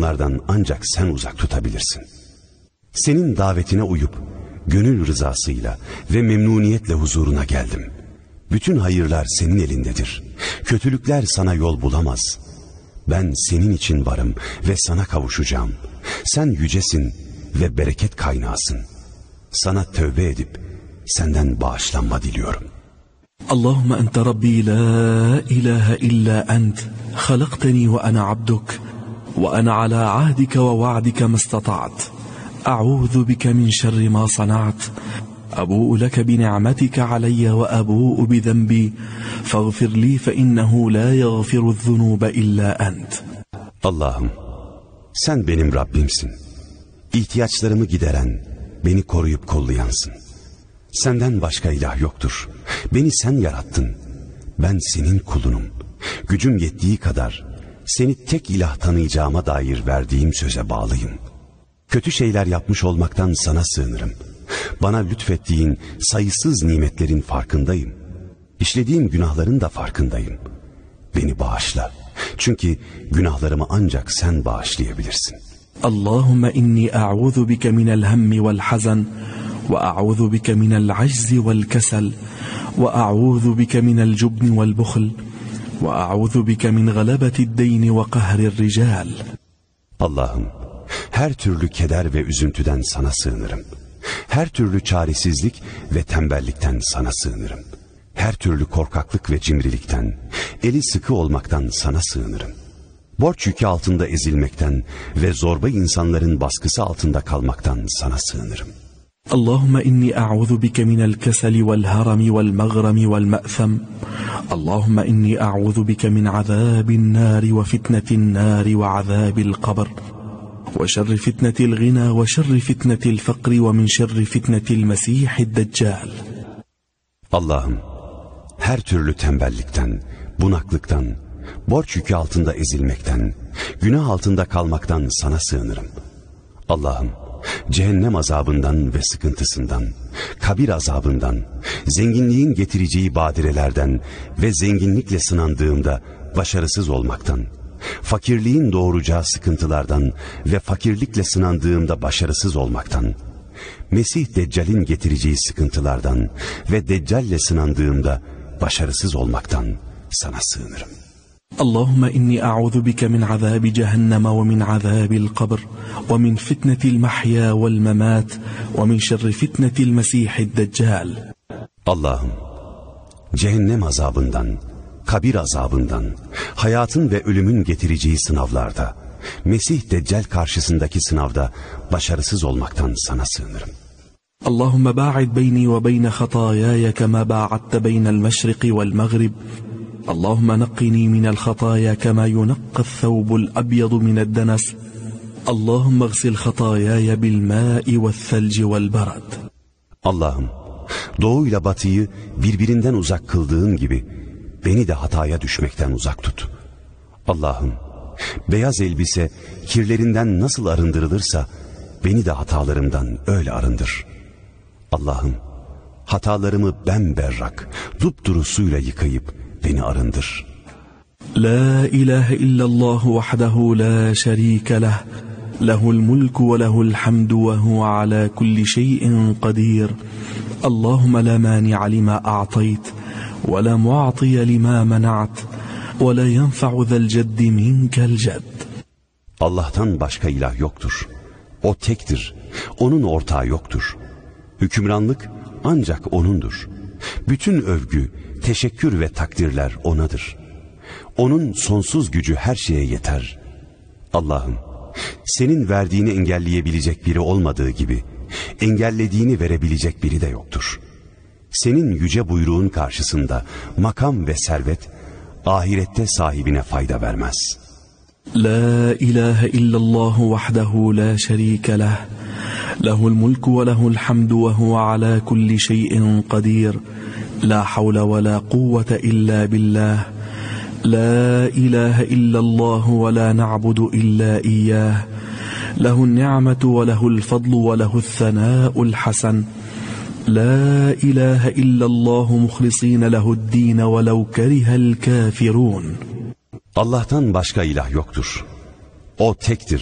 onlardan ancak sen uzak tutabilirsin. Senin davetine uyup, gönül rızasıyla ve memnuniyetle huzuruna geldim. Bütün hayırlar senin elindedir. Kötülükler sana yol bulamaz. Ben senin için varım ve sana kavuşacağım. Sen yücesin ve bereket kaynağısın. Sana tövbe edip senden bağışlanma diliyorum. Allahümme ente Rabbi la ilahe illa ent. Halakteni ve ana abduk. Ve ana ala ahdike ve va'dike mestata'at. A'udhu bike min şerri ma sana'at. أبوء لك بنعمتك علي وأبوء بذنبي فاغفر لي فإنه لا يغفر الذنوب إلا أنت. Allah'ım, sen benim Rabbimsin. İhtiyaçlarımı gideren, beni koruyup kollayansın. Senden başka ilah yoktur. Beni sen yarattın. Ben senin kulunum. Gücüm yettiği kadar seni tek ilah tanıyacağıma dair verdiğim söze bağlıyım. Kötü şeyler yapmış olmaktan sana sığınırım. Bana lütfettiğin sayısız nimetlerin farkındayım. İşlediğim günahların da farkındayım. Beni bağışla. Çünkü günahlarımı ancak sen bağışlayabilirsin. Allahümme inni a'udhu bike minel hemmi vel hazan ve a'udhu bike minel aczi vel kesel ve a'udhu bike minel cubni vel buhl ve a'udhu bike min galabetid deyni ve kahrir rical. Allah'ım, her türlü keder ve üzüntüden sana sığınırım. Her türlü çaresizlik ve tembellikten sana sığınırım. Her türlü korkaklık ve cimrilikten, eli sıkı olmaktan sana sığınırım. Borç yükü altında ezilmekten ve zorba insanların baskısı altında kalmaktan sana sığınırım. Allahümme inni a'udhu bike minel keseli vel harami vel mağrami vel me'tham. Allahümme inni a'udhu bike min azabin nari ve fitnetin nari ve azabil kabr. وشر فتنة الغنى وشر فتنة الفقر ومن شر فتنة المسيح الدجال. Allah'ım, her türlü tembellikten, bunaklıktan, borç yükü altında ezilmekten, günah altında kalmaktan sana sığınırım. Allah'ım, cehennem azabından ve sıkıntısından, kabir azabından, zenginliğin getireceği badirelerden ve zenginlikle sınandığımda başarısız olmaktan, fakirliğin doğuracağı sıkıntılardan ve fakirlikle sınandığımda başarısız olmaktan, Mesih Deccal'in getireceği sıkıntılardan ve Deccal'le sınandığımda başarısız olmaktan sana sığınırım. Allahümme inni a'udhu bike min azabi cehenneme ve min azabil kabr ve min fitnetil mahya vel memat ve min şerri fitnetil mesihid deccal. Allah'ım, cehennem azabından, kabir azabından, hayatın ve ölümün getireceği sınavlarda, Mesih Deccal karşısındaki sınavda başarısız olmaktan sana sığınırım. Allahümme ba'id beyni ve beyne hatayaya kema ba'adte beynel meşriki vel mağrib. Allahümme naqqini minel hataya kema yunaqqas thawbul abyadu mined denas. Allahümme gsil hatayaya bil ma'i vel thelci vel barad. Allah'ım, doğuyla batıyı birbirinden uzak kıldığın gibi beni de hataya düşmekten uzak tut. Allah'ım, beyaz elbise kirlerinden nasıl arındırılırsa beni de hatalarımdan öyle arındır. Allah'ım, hatalarımı bemberrak, dupduru suyla yıkayıp beni arındır. La ilahe illallah vahdehu la şerike leh. Lehul mulku ve lehul hamdu ve huve ala kulli şeyin kadir. Allahümme la mani'a lima a'tayt ve la mu'atiye lima mena'at ve la yenfa'u zel ceddi minkel cedd. Allah'tan başka ilah yoktur. O tektir. Onun ortağı yoktur. Hükümranlık ancak O'nundur. Bütün övgü, teşekkür ve takdirler O'nadır. O'nun sonsuz gücü her şeye yeter. Allah'ım, senin verdiğini engelleyebilecek biri olmadığı gibi, engellediğini verebilecek biri de yoktur. Senin yüce buyruğun karşısında makam ve servet, ahirette sahibine fayda vermez. La ilahe illallah vahdehu la şerike leh. Lehul mulku ve lehul hamdu ve huve ala kulli şeyin kadir. La havle ve la kuvvete illa billah. La ilahe illallah ve la na'budu illa iyyah. Lehun ni'metu ve lehul fadlu ve lehul thanâ'ul hasan. La ilahe illallah muhlisîne lehu'd-dîne ve lev kerihel kâfirûn. Allah'tan başka ilah yoktur. O tektir.